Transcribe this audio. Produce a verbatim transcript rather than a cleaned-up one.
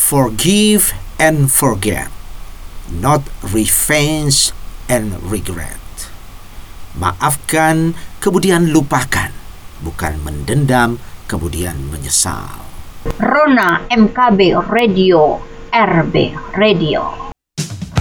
Forgive and forget, not revenge and regret. Maafkan kemudian lupakan, bukan mendendam kemudian menyesal. Rona M K B Radio, R B Radio.